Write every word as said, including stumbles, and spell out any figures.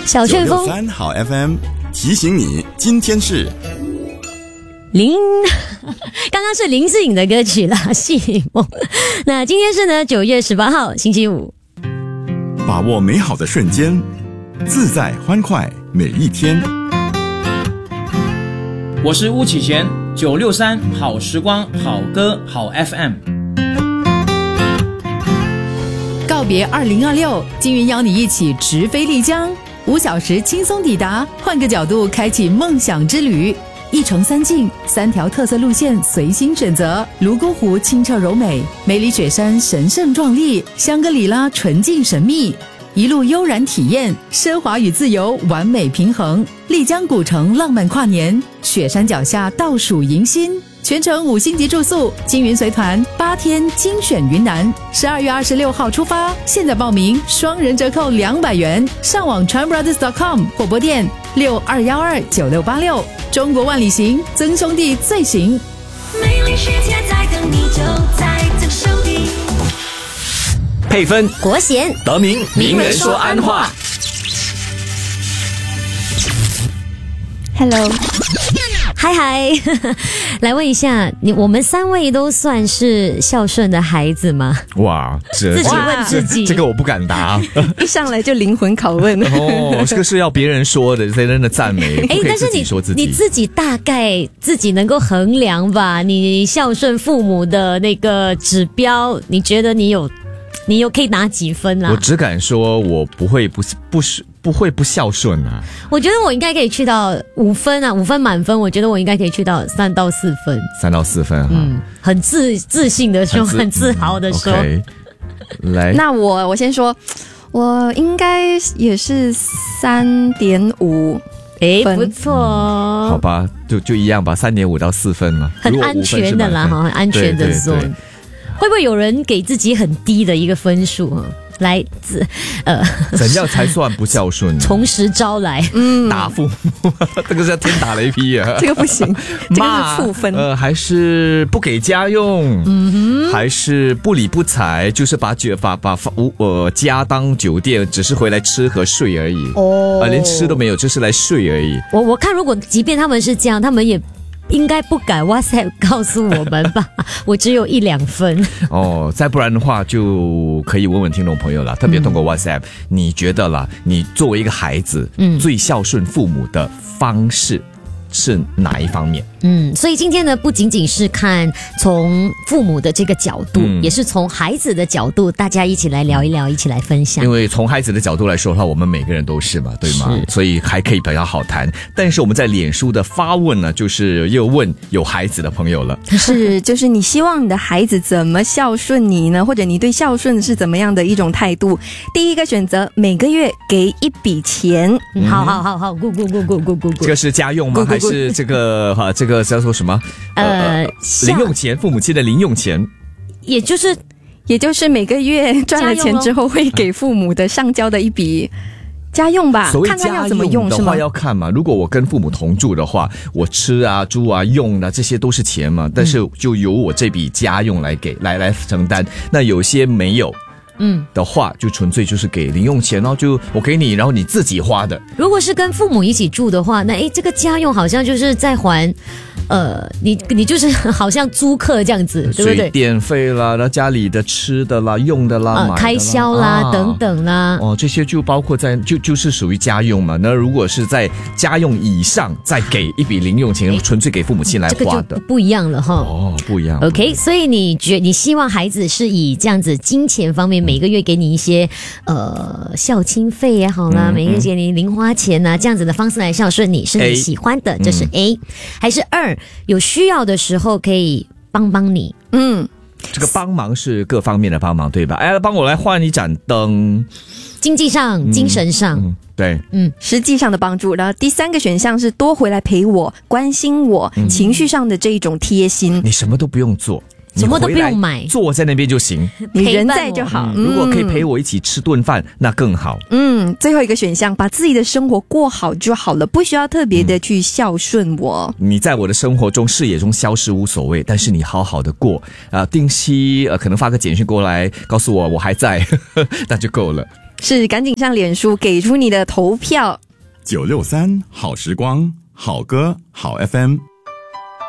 小旋风三好 F M 提醒你，今天是林，刚刚是林志颖的歌曲啦，《戏梦》。那今天是呢九月十八号，星期五。 把握美好的瞬间，自在欢快每一天。 我是巫启贤，九六三好时光，好歌好 F M。 告别二零二六，金云邀你一起直飞丽江，五小时轻松抵达，换个角度开启梦想之旅。一程三境，三条特色路线随心选择。泸沽湖清澈柔美，梅里雪山神圣壮丽，香格里拉纯净神秘。一路悠然体验，奢华与自由完美平衡。丽江古城浪漫跨年，雪山脚下倒数迎新。全程五星级住宿，金云随团八天精选云南，十二月二十六号出发，现在报名双人折扣两百元，上网 tran brothers dot com 或拨电六二一二九六八六。中国万里行，曾兄弟最行。 美丽世界在等你，就在这手里。 配分国贤德明，名人说安话。 Hello， 嗨嗨，来问一下你，我们三位都算是孝顺的孩子吗？ 哇，这自己问自己， 这个我不敢答。 一上来就灵魂拷问。 哦，这个是要别人说的，在真的赞美。 哎，但是你说自己你自己大概自己能够衡量吧？你孝顺父母的那个指标，你觉得你有你有可以拿几分啊？ 我只敢说我不会不不是。不会不孝顺啊！ 我觉得我应该可以去到五分啊，五分满分，我觉得我应该可以去到三到四分， 三到四分哈， 嗯，很自自信的说，很 自, 很自豪的说。 嗯 okay, 来， 那我我先说，我应该也是三点五， 哎，不错哦、 嗯，好吧，就就一样吧，三点五到四分嘛， 很安全的啦，哈，很安全的说。会不会有人给自己很低的一个分数啊？来自呃， 怎样才算不孝顺？ 从实招来， 嗯， 打父母，这个是天打雷劈啊！ 这个不行，这个是负分。 呃，还是不给家用， 嗯哼， 还是不理不睬，就是把酒把把呃家当酒店，只是回来吃和睡而已。哦，呃，连吃都没有，就是来睡而已。 我我看，如果即便他们是这样，他们也应该不敢 WhatsApp 告诉我们吧？我只有一两分哦，再不然的话就可以问问听众朋友了，特别通过 WhatsApp，、嗯、你觉得啦，你作为一个孩子，嗯，最孝顺父母的方式是哪一方面？ 嗯，所以今天呢，不仅仅是看从父母的这个角度、嗯，也是从孩子的角度，大家一起来聊一聊，一起来分享。 因为从孩子的角度来说的话，我们每个人都是嘛，对吗？所以还可以比较好谈。但是我们在脸书的发问呢，就是又问有孩子的朋友了， 是，就是你希望你的孩子怎么孝顺你呢？或者你对孝顺是怎么样的一种态度？第一个选择，每个月给一笔钱。 嗯、好好好好，咕咕咕咕咕咕咕。 这个是家用吗？还是这个哈、啊、这个叫做什么？呃，零用钱，父母亲的零用钱， 也就是也就是每个月赚了钱之后会给父母的上交的一笔家用吧。 所谓看看要怎么用的话要看嘛。如果我跟父母同住的话，我吃啊、住啊、用啊，这些都是钱嘛，但是就由我这笔家用来给来来承担。那有些没有。嗯的话，就纯粹就是给零用钱，然后就我给你，然后你自己花的。 如果是跟父母一起住的话，那诶，这个家用好像就是在还，呃，你你就是好像租客这样子，对不对？ 水电费啦，然后家里的吃的啦、用的啦、呃、买的啦开销啦、啊、等等啦。 哦，这些就包括在就就是属于家用嘛。那如果是在家用以上，再给一笔零用钱，纯粹给父母亲来花的， 这个就不一样了哈。 哦，不一样。 OK， 所以你觉你希望孩子是以这样子金钱方面。每个月给你一些呃孝亲费也好啦、嗯，每个月给你零花钱啊，这样子的方式来孝顺你，是你喜欢的， A, 这是 A、嗯。还是二，有需要的时候可以帮帮你。嗯， 这个帮忙是各方面的帮忙，对吧？哎，帮我来换一盏灯。 经济上、精神上， 嗯嗯、对， 嗯，实际上的帮助。然后第三个选项是多回来陪我、关心我，嗯、情绪上的这一种贴心。 你什么都不用做。 什么都不用买， 坐在那边就行， 你人在就好、 嗯、如果可以陪我一起吃顿饭、嗯、那更好。 嗯，最后一个选项，把自己的生活过好就好了，不需要特别的去孝顺我、 嗯、你在我的生活中视野中消失无所谓，但是你好好的过啊、呃，定期呃可能发个简讯过来告诉我我还在那就够了。 是赶紧上脸书给出你的投票。 九六三好时光，好歌好 F M。